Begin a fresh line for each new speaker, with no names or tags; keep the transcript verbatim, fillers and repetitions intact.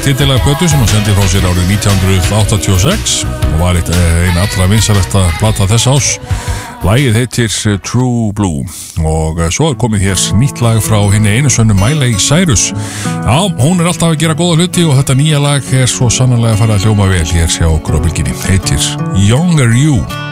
titillaga plötu sem hann sendi frá sér árið nítján hundruð áttatíu og sex og var eitt einn allra vinsælasta plata þess ás. Lagið heitir True Blue og svo er komið hér nýtt lag frá hinni einu sönnu Miley Cyrus. Já, hún er alltaf að gera góða hluti og þetta nýja lag er svo sannarlega að fara að hljóma vel hér hjá okkur á Bylgjunni. Heitir Younger You.